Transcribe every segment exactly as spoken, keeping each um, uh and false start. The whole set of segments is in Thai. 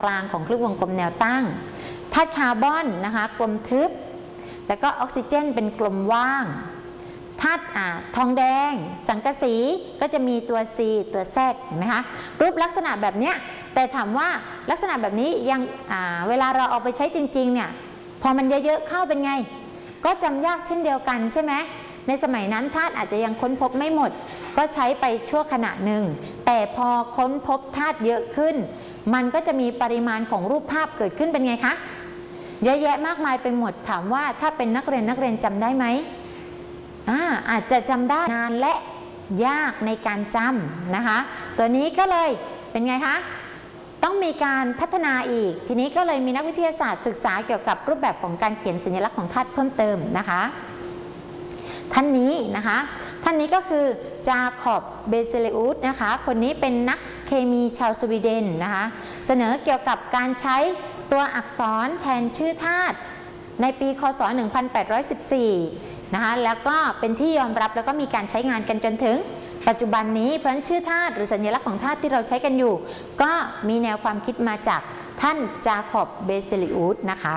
กลางของคลื่นวงกลมแนวตั้งธาตุคาร์บอนนะคะกลมทึบแล้วก็ออกซิเจนเป็นกลมว่างธาตุทองแดงสังกะสีก็จะมีตัว C ตัว Z เห็นไหมคะรูปลักษณะแบบนี้แต่ถามว่าลักษณะแบบนี้ยังเวลาเราเอาไปใช้จริงๆเนี่ยพอมันเยอะๆเข้าเป็นไงก็จำยากเช่นเดียวกันใช่ไหมในสมัยนั้นธาตุอาจจะยังค้นพบไม่หมดก็ใช้ไปชั่วขณะหนึ่งแต่พอค้นพบธาตุเยอะขึ้นมันก็จะมีปริมาณของรูปภาพเกิดขึ้นเป็นไงคะเยอะแยะมากมายไปหมดถามว่าถ้าเป็นนักเรียนนักเรียนจำได้ไหมอ่าอาจจะจำได้นานและยากในการจำนะคะตัวนี้ก็เลยเป็นไงคะต้องมีการพัฒนาอีกทีนี้ก็เลยมีนักวิทยาศาสตร์ศึกษาเกี่ยวกับรูปแบบของการเขียนสัญลักษณ์ของธาตุเพิ่มเติมนะคะท่านนี้นะคะท่านนี้ก็คือจาคอบเบเซเลอุสนะคะคนนี้เป็นนักเคมีชาวสวีเดนนะคะเสนอเกี่ยวกับการใช้ตัวอักษรแทนชื่อธาตุในปีคศหนึ่งพันแปดร้อยสิบสี่นะคะแล้วก็เป็นที่ยอมรับแล้วก็มีการใช้งานกันจนถึงปัจจุบันนี้เพราะฉะนั้นชื่อธาตุหรือสัญลักษณ์ของธาตุที่เราใช้กันอยู่ก็มีแนวความคิดมาจากท่านจาคอบเบเซเลอุสนะคะ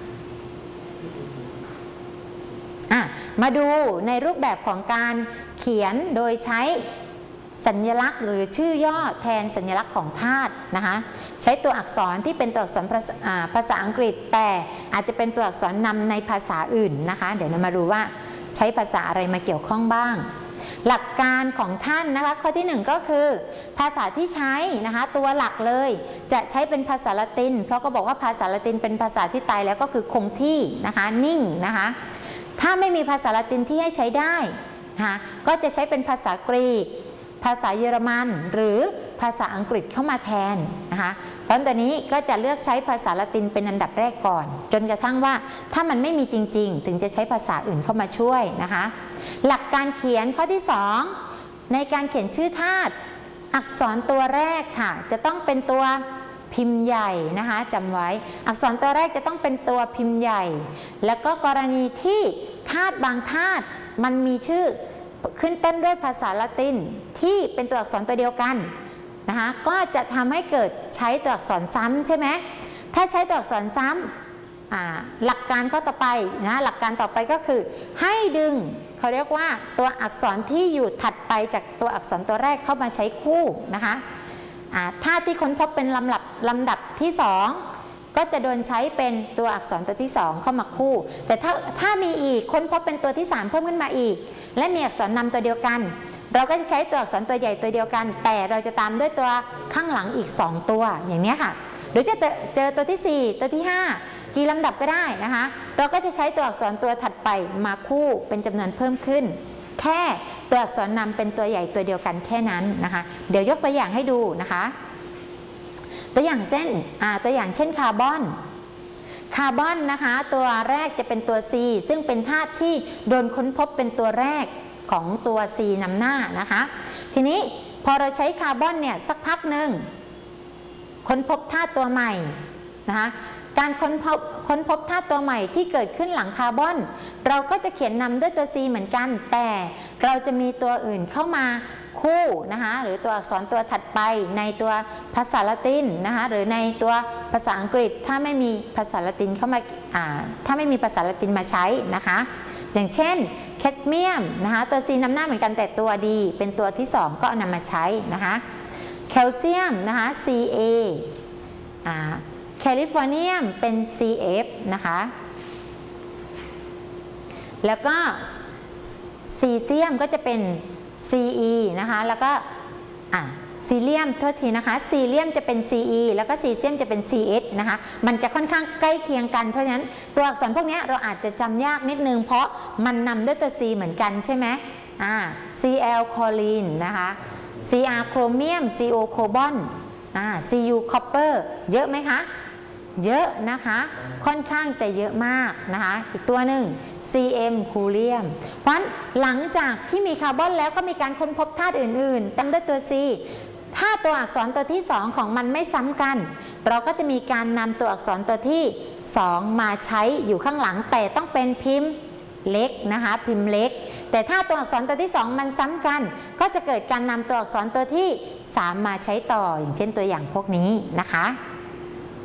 มาดูในรูปแบบของการเขียนโดยใช้สัญลักษณ์หรือชื่อย่อแทนสัญลักษณ์ของธาตุนะคะใช้ตัวอักษรที่เป็นตัวอักษรภาษาอังกฤษแต่อาจจะเป็นตัวอักษรนำในภาษาอื่นนะคะเดี๋ยวเรามาดูว่าใช้ภาษาอะไรมาเกี่ยวข้องบ้างหลักการของท่านนะคะข้อที่หนึ่งก็คือภาษาที่ใช้นะคะตัวหลักเลยจะใช้เป็นภาษาละตินเพราะก็บอกว่าภาษาละตินเป็นภาษาที่ตายแล้วก็คือคงที่นะคะนิ่งนะคะถ้าไม่มีภาษาละตินที่ให้ใช้ได้นะคะก็จะใช้เป็นภาษากรีกภาษาเยอรมันหรือภาษาอังกฤษเข้ามาแทนนะคะเพราะตอนนี้ก็จะเลือกใช้ภาษาละตินเป็นอันดับแรกก่อนจนกระทั่งว่าถ้ามันไม่มีจริงๆถึงจะใช้ภาษาอื่นเข้ามาช่วยนะคะหลักการเขียนข้อที่สองในการเขียนชื่อธาตุอักษรตัวแรกค่ะจะต้องเป็นตัวพิมพ์ใหญ่นะคะจำไว้อักษรตัวแรกจะต้องเป็นตัวพิมพ์ใหญ่แล้วก็กรณีที่ธาตุบางธาตุมันมีชื่อขึ้นต้นด้วยภาษาละตินที่เป็นตัวอักษรตัวเดียวกันนะคะก็จะทำให้เกิดใช้ตัวอักษรซ้ำใช่ไหมถ้าใช้ตัวอักษรซ้ำหลักการข้อต่อไปนะหลักการต่อไปก็คือให้ดึงเขาเรียกว่าตัวอักษรที่อยู่ถัดไปจากตัวอักษรตัวแรกเข้ามาใช้คู่นะคะธาตุที่ค้นพบเป็นลำดับลำดับที่สองก็จะโดนใช้เป็นตัวอักษรตัวที่สองเข้ามาคู่แต่ถ้าถ้ามีอีกค้นพบเป็นตัวที่สามเพิ่มขึ้นมาอีกและมีอักษรนำตัวเดียวกันเราก็จะใช้ตัวอักษรตัวใหญ่ตัวเดียวกันแต่เราจะตามด้วยตัวข้างหลังอีกสองตัวอย่างนี้ค่ะหรือจะเจอตัวที่สี่ตัวที่ห้ากี่ลำดับก็ได้นะคะเราก็จะใช้ตัวอักษรตัวถัดไปมาคู่เป็นจำนวนเพิ่มขึ้นแค่ตัวอักษรนำเป็นตัวใหญ่ตัวเดียวกันแค่นั้นนะคะเดี๋ยวยกตัวอย่างให้ดูนะคะตัวอย่างเช่นตัวอย่างเช่นคาร์บอนคาร์บอนนะคะตัวแรกจะเป็นตัว C ซึ่งเป็นธาตุที่โดนค้นพบเป็นตัวแรกของตัว C นำหน้านะคะทีนี้พอเราใช้คาร์บอนเนี่ยสักพักหนึ่งค้นพบธาตุตัวใหม่นะคะการค้นพบค้นพบธาตุตัวใหม่ที่เกิดขึ้นหลังคาร์บอนเราก็จะเขียนนำด้วยตัว C เหมือนกันแต่เราจะมีตัวอื่นเข้ามาคู่นะคะหรือตัวอักษรตัวถัดไปในตัวภาษาละตินนะคะหรือในตัวภาษาอังกฤษถ้าไม่มีภาษาละตินเข้ามาถ้าไม่มีภาษาละตินมาใช้นะคะอย่างเช่นแคดเมียมนะคะตัว C นำหน้าเหมือนกันแต่ตัว D เป็นตัวที่สองก็นำมาใช้นะคะแคลเซียมนะคะ ซี เอ แคลิฟอร์เนียมเป็น ซี เอฟ นะคะแล้วก็ซีเซียมก็จะเป็น ซี อี นะคะแล้วก็อ่ะซีเลียมโทษทีนะคะซีเลียมจะเป็น ซี อี แล้วก็ซีเซียมจะเป็น ซี เอส นะคะมันจะค่อนข้างใกล้เคียงกันเพราะฉะนั้นตัวอักษรพวกนี้เราอาจจะจำยากนิดนึงเพราะมันนำด้วยตัว C เหมือนกันใช่ไหมอ่า ซี แอล คอลีนนะคะ ซี อาร์ โครเมียม ซี โอ โคบอนอ่า ซี ยู คอปเปอร์เยอะไหมคะเยอะนะคะค่อนข้างจะเยอะมากนะคะอีกตัวหนึ่ง ซี เอ็ม คูเลียมเพราะฉะนั้นหลังจากที่มีคาร์บอนแล้วก็มีการค้นพบธาตุอื่นๆตามด้วยตัว C ถ้าตัวอักษรตัวที่สองของมันไม่ซ้ำกันเราก็จะมีการนำตัวอักษรตัวที่สองมาใช้อยู่ข้างหลังแต่ต้องเป็นพิมพ์เล็กนะคะพิมพ์เล็กแต่ถ้าตัวอักษรตัวที่สองมันซ้ำกันก็จะเกิดการนำตัวอักษรตัวที่สามมาใช้ต่ออย่างเช่นตัวอย่างพวกนี้นะคะ